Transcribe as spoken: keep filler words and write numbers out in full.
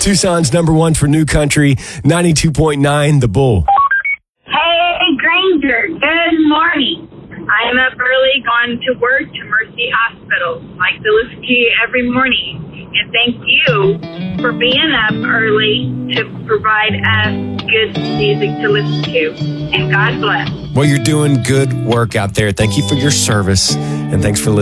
Tucson's number one for new country, ninety-two point nine The Bull. Hey, Granger, good morning. I'm up early going to work to Mercy Hospital. Like to listen to you every morning. And thank you for being up early to provide us good music to listen to. And God bless. Well, you're doing good work out there. Thank you for your service, and thanks for listening.